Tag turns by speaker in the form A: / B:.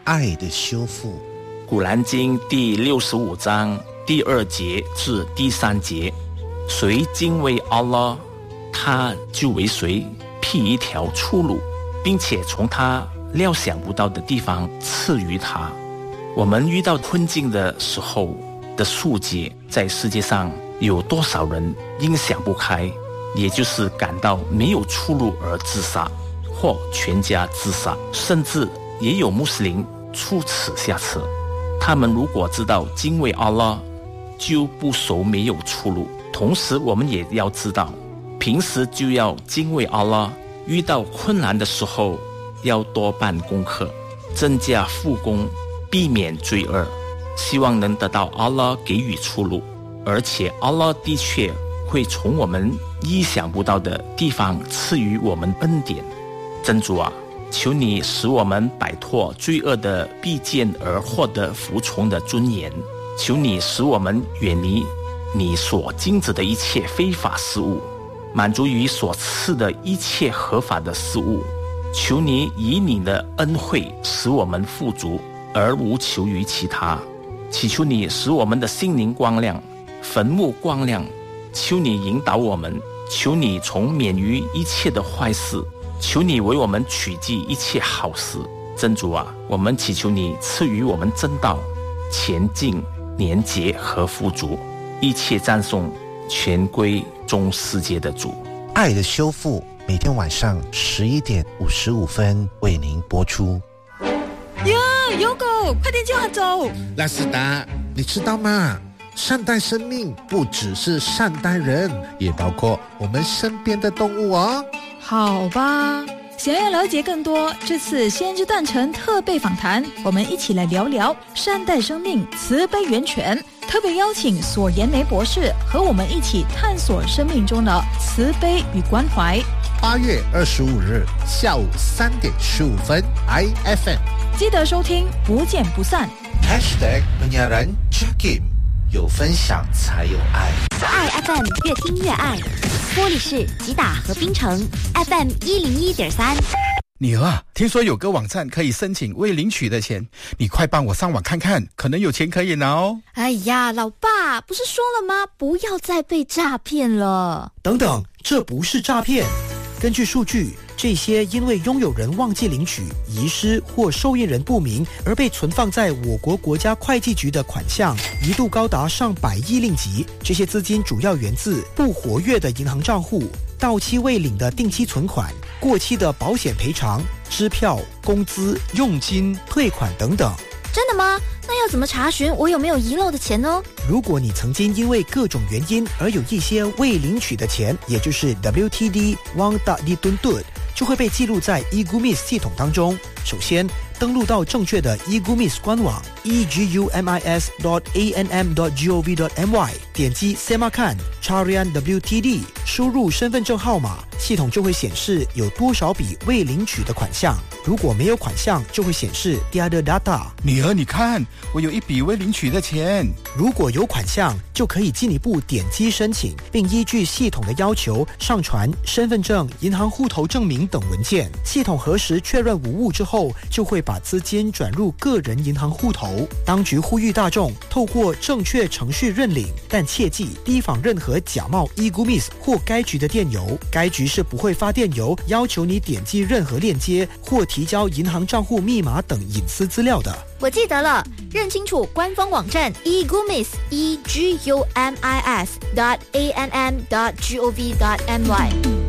A: 爱的修复。
B: 古兰经第65章第2节至第3节，谁敬畏阿拉，他就为谁辟一条出路，并且从他料想不到的地方赐予他。我们遇到困境的时候的速解，在世界上有多少人因想不开，也就是感到没有出路而自杀，或全家自杀，甚至也有穆斯林出此下策。他们如果知道敬畏阿拉，就不愁没有出路。同时我们也要知道，平时就要敬畏阿拉，遇到困难的时候要多办功课，增加复功，避免罪恶，希望能得到阿拉给予出路。而且阿拉的确会从我们意想不到的地方赐予我们恩典。真主啊，求你使我们摆脱罪恶的必见而获得服从的尊严，求你使我们远离你所禁止的一切非法事物，满足于所赐的一切合法的事物。求你以你的恩惠使我们富足，而无求于其他。祈求你使我们的心灵光亮，坟墓光亮。求你引导我们，求你从免于一切的坏事，求你为我们取缔一切好事。真主啊，我们祈求你赐予我们真道、前进、廉洁和富足，一切赞颂全归中世界的主。
A: 爱的修复每天晚上11点55分为您播出。
C: 有狗，快点叫它走！
A: 拉斯达，你知道吗？善待生命不只是善待人，也包括我们身边的动物哦。
C: 好吧，想要了解更多，这次先知诞辰特备访谈，我们一起来聊聊善待生命，慈悲源泉。特别邀请索颜梅博士和我们一起探索生命中的慈悲与关怀。
A: 8月25日下午3点15分 IFM，
C: 记得收听，不见不散。
A: #penyiaran Cikim， 有分享才有爱。
D: 爱 FM 越听越爱，玻璃市、吉打和槟城 FM 101.3。
E: 女儿啊，听说有个网站可以申请未领取的钱，你快帮我上网看看，可能有钱可以拿哦。
D: 哎呀，老爸，不是说了吗？不要再被诈骗了。
F: 等等，这不是诈骗。根据数据，这些因为拥有人忘记领取、遗失或受益人不明而被存放在我国国家会计局的款项，一度高达上百亿令吉。这些资金主要源自不活跃的银行账户、到期未领的定期存款、过期的保险赔偿、支票、工资、佣金、退款等等。
D: 真的吗？那要怎么查询我有没有遗漏的钱呢？
F: 如果你曾经因为各种原因而有一些未领取的钱，也就是 WTD Wang Tak Dituntut， 就会被记录在 eGumis 系统当中。首先，登录到正确的 eGumis 官网 egumis.anm.gov.my， 点击 Semakan Carian WTD， 输入身份证号码，系统就会显示有多少笔未领取的款项。如果没有款项，就会显示 Tiada Data。
E: 女儿，你看，我有一笔未领取的钱。
F: 如果有款项，就可以进一步点击申请，并依据系统的要求上传身份证、银行户头证明等文件。系统核实确认无误之后，就会把资金转入个人银行户头。当局呼吁大众透过正确程序认领，但切记提防任何假冒 eGumis 或该局的电邮。该局是不会发电邮要求你点击任何链接或提交银行账户密码等隐私资料的。
D: 我记得了，认清楚官方网站 eGumis egumis.anm.gov.my。